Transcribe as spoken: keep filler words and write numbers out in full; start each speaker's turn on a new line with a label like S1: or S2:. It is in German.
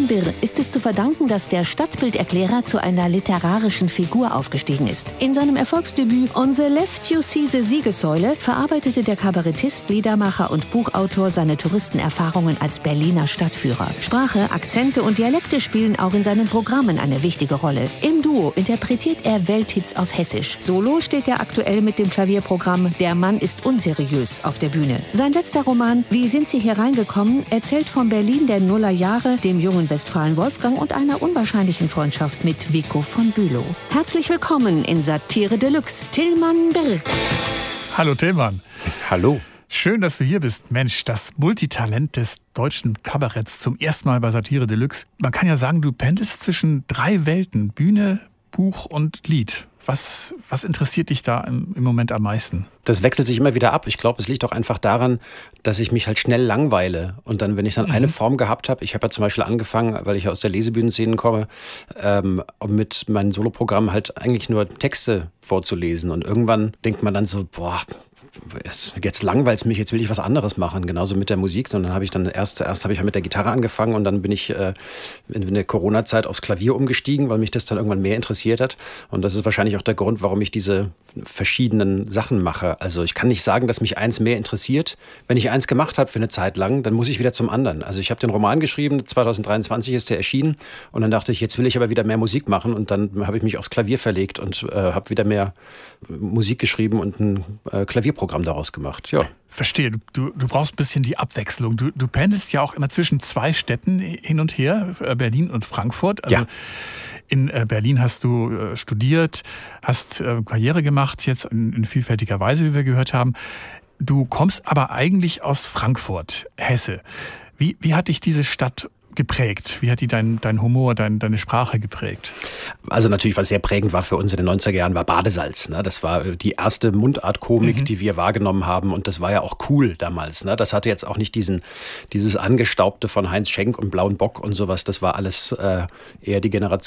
S1: Tilman Birr ist es zu verdanken, dass der Stadtbilderklärer zu einer literarischen Figur aufgestiegen ist. In seinem Erfolgsdebüt On the Left You See the Siegessäule verarbeitete der Kabarettist, Liedermacher und Buchautor seine Touristenerfahrungen als Berliner Stadtführer. Sprache, Akzente und Dialekte spielen auch in seinen Programmen eine wichtige Rolle. Im Duo interpretiert er Welthits auf Hessisch. Solo steht er aktuell mit dem Klavierprogramm Der Mann ist unseriös auf der Bühne. Sein letzter Roman Wie sind Sie hier reingekommen erzählt von Berlin der Nullerjahre, dem jungen Westfalen Wolfgang und einer unwahrscheinlichen Freundschaft mit Vico von Bülow. Herzlich willkommen in Satire Deluxe, Tilman Birr.
S2: Hallo Tilman.
S3: Hallo.
S2: Schön, dass du hier bist. Mensch, das Multitalent des deutschen Kabaretts zum ersten Mal bei Satire Deluxe. Man kann ja sagen, du pendelst zwischen drei Welten, Bühne, Buch und Lied. Was, was interessiert dich da im, im Moment am meisten?
S3: Das wechselt sich immer wieder ab. Ich glaube, es liegt auch einfach daran, dass ich mich halt schnell langweile. Und dann, wenn ich dann mhm. eine Form gehabt habe, ich habe ja zum Beispiel angefangen, weil ich aus der Lesebühnenszene komme, ähm, mit meinem Soloprogramm halt eigentlich nur Texte vorzulesen. Und irgendwann denkt man dann so, boah, jetzt langweilt es mich, jetzt will ich was anderes machen, genauso mit der Musik. Und dann habe ich dann erst, erst habe ich mit der Gitarre angefangen und dann bin ich äh, in der Corona-Zeit aufs Klavier umgestiegen, weil mich das dann irgendwann mehr interessiert hat. Und das ist wahrscheinlich auch der Grund, warum ich diese verschiedenen Sachen mache. Also ich kann nicht sagen, dass mich eins mehr interessiert. Wenn ich eins gemacht habe für eine Zeit lang, dann muss ich wieder zum anderen. Also ich habe den Roman geschrieben, zwanzig dreiundzwanzig ist der erschienen und dann dachte ich, jetzt will ich aber wieder mehr Musik machen und dann habe ich mich aufs Klavier verlegt und äh, habe wieder mehr Musik geschrieben und ein äh, Klavierprogramm daraus gemacht. Ja.
S2: Verstehe, du, du brauchst ein bisschen die Abwechslung. Du, du pendelst ja auch immer zwischen zwei Städten hin und her, Berlin und Frankfurt. Also
S3: ja.
S2: In Berlin hast du studiert, hast Karriere gemacht, jetzt in, in vielfältiger Weise, wie wir gehört haben. Du kommst aber eigentlich aus Frankfurt, Hesse. Wie, wie hat dich diese Stadt geprägt? Wie hat die dein, dein Humor, dein, deine Sprache geprägt?
S3: Also natürlich, was sehr prägend war für uns in den neunziger Jahren, war Badesalz. Ne? Das war die erste Mundartkomik, mhm. die wir wahrgenommen haben und das war ja auch cool damals. Ne? Das hatte jetzt auch nicht diesen, dieses Angestaubte von Heinz Schenk und Blauen Bock und sowas. Das war alles äh, eher die Generation